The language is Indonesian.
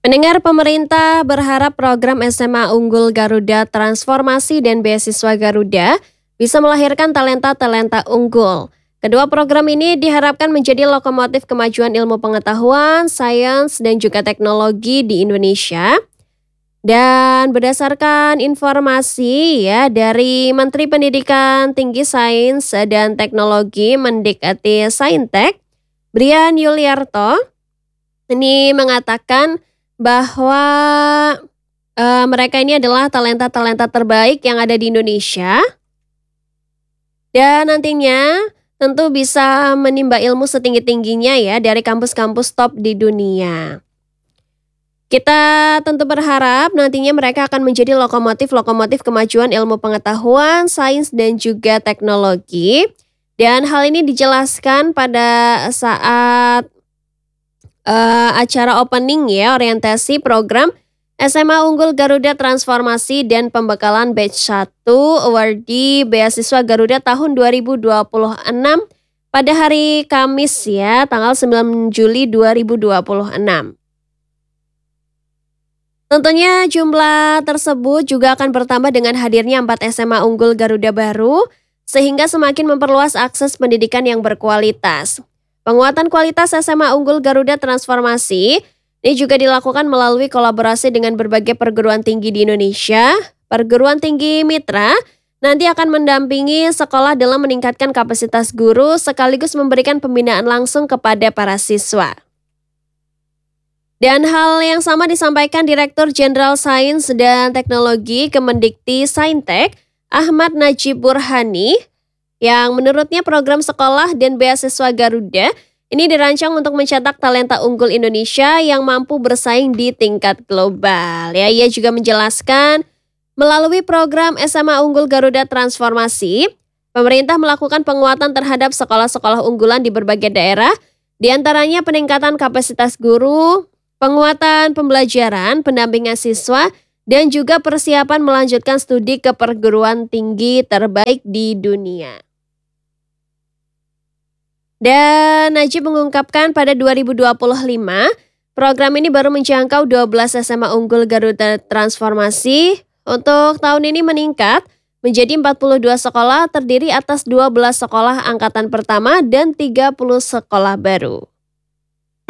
Pendengar, pemerintah berharap program SMA Unggul Garuda Transformasi dan Beasiswa Garuda bisa melahirkan talenta-talenta unggul. Kedua program ini diharapkan menjadi lokomotif kemajuan ilmu pengetahuan, sains, dan juga teknologi di Indonesia. Dan berdasarkan informasi dari Menteri Pendidikan Tinggi Sains dan Teknologi Mendikti Saintek, Brian Yuliarto, ini mengatakan bahwa mereka ini adalah talenta-talenta terbaik yang ada di Indonesia dan nantinya tentu bisa menimba ilmu setinggi-tingginya dari kampus-kampus top di dunia. Kita tentu berharap nantinya mereka akan menjadi lokomotif-lokomotif kemajuan ilmu pengetahuan, sains, dan juga teknologi. Dan hal ini dijelaskan pada saat acara opening orientasi program SMA Unggul Garuda Transformasi dan Pembekalan Batch 1 Awardee Beasiswa Garuda tahun 2026 pada hari Kamis tanggal 9 Juli 2026. Tentunya jumlah tersebut juga akan bertambah dengan hadirnya 4 SMA Unggul Garuda baru sehingga semakin memperluas akses pendidikan yang berkualitas. Penguatan kualitas SMA Unggul Garuda Transformasi ini juga dilakukan melalui kolaborasi dengan berbagai perguruan tinggi di Indonesia. Perguruan tinggi mitra nanti akan mendampingi sekolah dalam meningkatkan kapasitas guru sekaligus memberikan pembinaan langsung kepada para siswa. Dan hal yang sama disampaikan Direktur Jenderal Sains dan Teknologi Kemendikti Saintek, Ahmad Najib Burhani, yang menurutnya program sekolah dan beasiswa Garuda ini dirancang untuk mencetak talenta unggul Indonesia yang mampu bersaing di tingkat global. Ia juga menjelaskan, melalui program SMA Unggul Garuda Transformasi, pemerintah melakukan penguatan terhadap sekolah-sekolah unggulan di berbagai daerah, diantaranya peningkatan kapasitas guru, penguatan pembelajaran, pendampingan siswa, dan juga persiapan melanjutkan studi ke perguruan tinggi terbaik di dunia. Dan Najib mengungkapkan pada 2025, program ini baru menjangkau 12 SMA Unggul Garuda Transformasi. Untuk tahun ini meningkat menjadi 42 sekolah terdiri atas 12 sekolah angkatan pertama dan 30 sekolah baru.